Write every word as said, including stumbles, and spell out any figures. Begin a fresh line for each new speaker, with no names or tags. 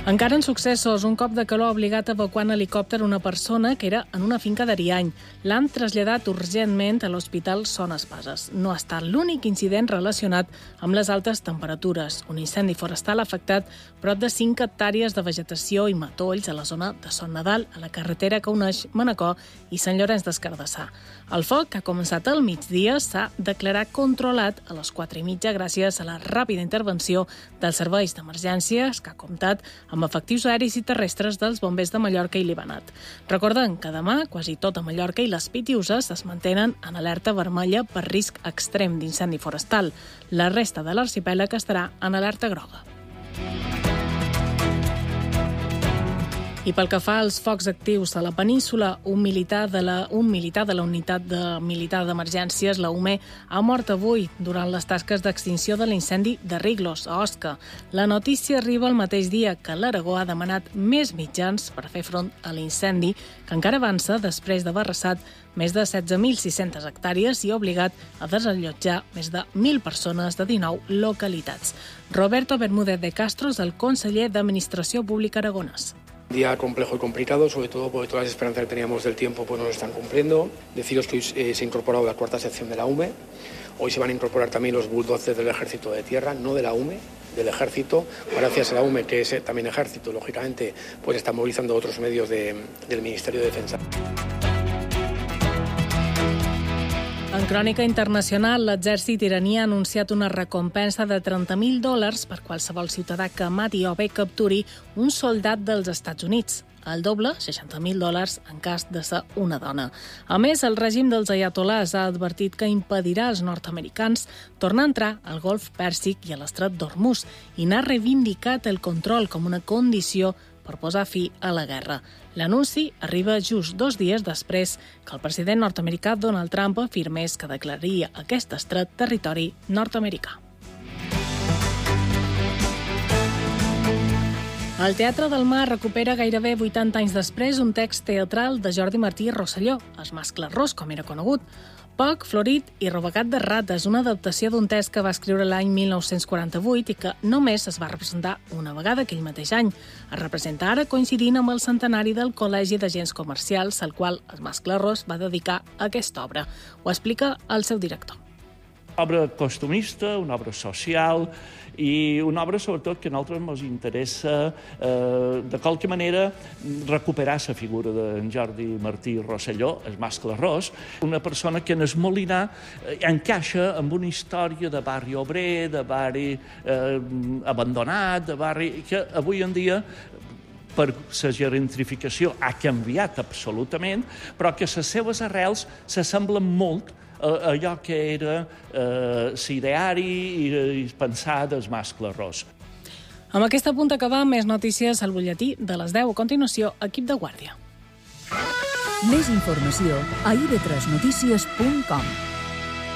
Encara en successos, un cop de calor ha obligat a evacuar en helicòpter una persona que era en una finca d'Ariany. L'han traslladat urgentment a l'Hospital Son Espases. No ha estat l'únic incident relacionat amb les altes temperatures. Un incendi forestal ha afectat prop de cinc hectàrees de vegetació i matolls a la zona de Son Nadal, a la carretera que uneix Manacor i Sant Llorenç des Cardassar. El foc, que ha començat al migdia, s'ha declarat controlat a les quatre i mitja gràcies a la ràpida intervenció dels serveis d'emergències, que ha comptat amb efectius aeris i terrestres dels bombers de Mallorca i Libanat. Recorden que demà quasi tota Mallorca i les Pitiüses es mantenen en alerta vermella per risc extrem d'incendi forestal. La resta de l'arxipèlag estarà en alerta groga. I pel que fa als focs actius a la península, un militar de la, un militar de la unitat de militar d'emergències, la U M E, ha mort avui durant les tasques d'extinció de l'incendi de Riglos, a Osca. La notícia arriba el mateix dia que l'Aragó ha demanat més mitjans per fer front a l'incendi, que encara avança després d'haver arrasat més de setze mil sis-centes hectàrees i ha obligat a desallotjar més de mil persones de dinou localitats. Roberto Bermúdez de Castro és el conseller d'Administració Pública aragonès.
Día complejo y complicado, sobre todo porque todas las esperanzas que teníamos del tiempo pues no se están cumpliendo. Deciros que hoy eh, se ha incorporado la cuarta sección de la U M E. Hoy se van a incorporar también los bulldozers del Ejército de Tierra, no de la U M E, del Ejército. Gracias a la U M E, que es eh, también Ejército, lógicamente, pues está movilizando otros medios de, del Ministerio de Defensa.
En crònica internacional, l'exèrcit iraní ha anunciat una recompensa de trenta mil dòlars per qualsevol ciutadà que mati o bé capturi un soldat dels Estats Units. El doble, seixanta mil dòlars, en cas de ser una dona. A més, el règim dels ayatolás ha advertit que impedirà als nord-americans tornar a entrar al Golf Pèrsic i a l'Estret d'Hormuz i n'ha reivindicat el control com una condició per posar fi a la guerra. L'anunci arriba just dos dies després que el president nord-americà Donald Trump afirmés que declararia aquest estret territori nord-americà. El Teatre del Mar recupera gairebé vuitanta anys després un text teatral de Jordi Martí i Rosselló, Es mascle ros, com era conegut. Poc, florit i robagat de rates, una adaptació d'un text que va escriure l'any mil nou-cents quaranta-vuit i que només es va representar una vegada aquell mateix any. Es representa ara coincidint amb el centenari del Col·legi d'Agents Comercials, al qual Es mascle ros va dedicar aquesta obra. Ho explica el seu director.
Obra costumista, una obra social i una obra, sobretot, que a nosaltres ens interessa, eh, de qualque manera, recuperar la figura d'en Jordi Martí Rosselló, el mascle ros, una persona que en el Molinar eh, encaixa amb una història de barri obrer, de barri eh, abandonat, de barri que avui en dia per la gentrificació ha canviat absolutament, però que les seves arrels s'assemblen molt a allò que era eh, l'ideari i, i pensar del mascle ros.
Amb aquesta punt acabar, més notícies al butlletí de les deu. A continuació, equip de guàrdia.
Més informació a i ve tres notícies punt com.